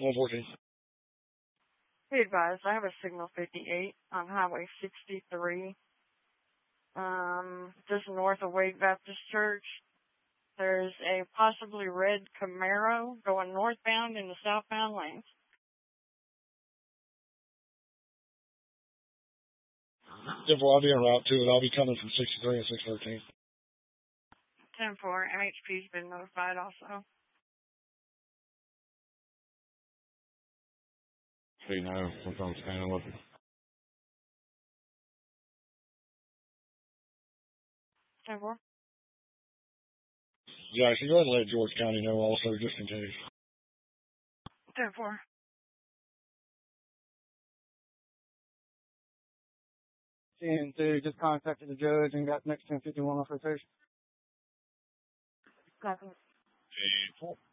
114. Be advised, I have a signal 58 on Highway 63, just north of Wade Baptist Church. There's a possibly red Camaro going northbound in the southbound lanes. 10-4, I'll be en route to it. I'll be coming from 63 and 613. 10-4, MHP's been notified also. So you know what's on scanning looking. 10-4. Jackson, go ahead and let George County know also, just in case. 10-4. CN2 just contacted the judge and got next 1051 off rotation. Copy. 8-4.